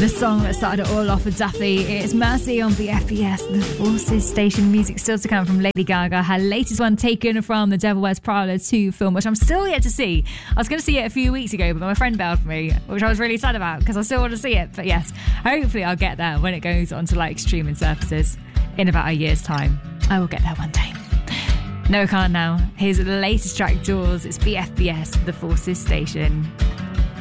The song that started it all off with Duffy. It's Mercy on BFBS, the Forces Station. Music still to come from Lady Gaga. Her latest one taken from The Devil Wears Prada 2 film, which I'm still yet to see. I was going to see it a few weeks ago, but my friend bailed me, which I was really sad about because I still want to see it. But yes, hopefully I'll get there when it goes onto like streaming services in about a year's time. I will get there one day. No, I can't now. Here's the latest track, Doors. It's BFBS, the Forces Station.